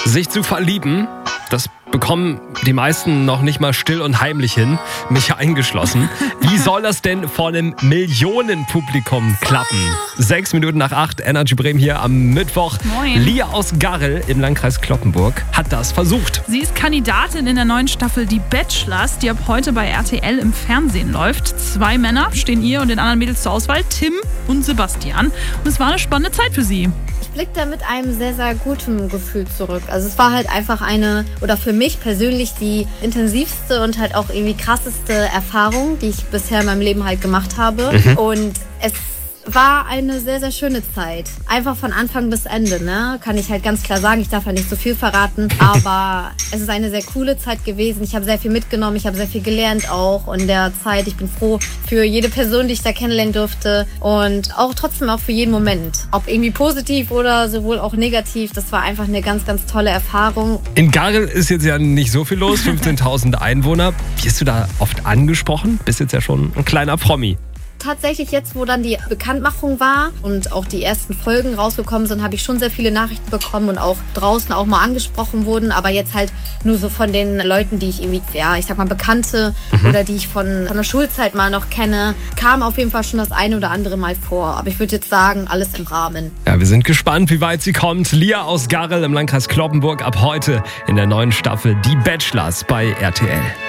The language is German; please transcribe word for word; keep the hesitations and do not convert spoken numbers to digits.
Sich zu verlieben, das bekommen die meisten noch nicht mal still und heimlich hin, mich eingeschlossen. Wie soll das denn vor einem Millionenpublikum klappen? Sechs Minuten nach acht, Energy Bremen hier am Mittwoch. Moin. Lia aus Garrel im Landkreis Cloppenburg hat das versucht. Sie ist Kandidatin in der neuen Staffel Die Bachelors, die ab heute bei R T L im Fernsehen läuft. Zwei Männer stehen ihr und den anderen Mädels zur Auswahl, Tim und Sebastian. Und es war eine spannende Zeit für sie. Ich blicke da mit einem sehr, sehr guten Gefühl zurück. Also es war halt einfach eine, oder für mich persönlich die intensivste und halt auch irgendwie krasseste Erfahrung, die ich bisher in meinem Leben halt gemacht habe. Mhm. Und es war eine sehr, sehr schöne Zeit. Einfach von Anfang bis Ende, ne? Kann ich halt ganz klar sagen. Ich darf ja nicht so viel verraten. Aber es ist eine sehr coole Zeit gewesen. Ich habe sehr viel mitgenommen. Ich habe sehr viel gelernt auch in der Zeit. Ich bin froh für jede Person, die ich da kennenlernen durfte. Und auch trotzdem auch für jeden Moment. Ob irgendwie positiv oder sowohl auch negativ. Das war einfach eine ganz, ganz tolle Erfahrung. In Garrel ist jetzt ja nicht so viel los. fünfzehntausend Einwohner. Wirst du da oft angesprochen? Bist jetzt ja schon ein kleiner Promi. Tatsächlich jetzt, wo dann die Bekanntmachung war und auch die ersten Folgen rausgekommen sind, habe ich schon sehr viele Nachrichten bekommen und auch draußen auch mal angesprochen wurden, aber jetzt halt nur so von den Leuten, die ich irgendwie, ja, ich sag mal Bekannte mhm. oder die ich von, von der Schulzeit mal noch kenne, kam auf jeden Fall schon das eine oder andere Mal vor. Aber ich würde jetzt sagen, alles im Rahmen. Ja, wir sind gespannt, wie weit sie kommt. Lia aus Garrel im Landkreis Cloppenburg ab heute in der neuen Staffel Die Bachelors bei R T L.